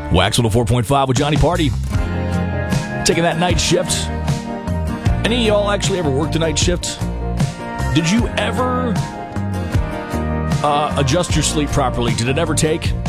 Wax 104.5 with Johnny Party. Taking that night shift. Any of y'all actually ever worked a night shift? Did you ever adjust your sleep properly? Did it ever take?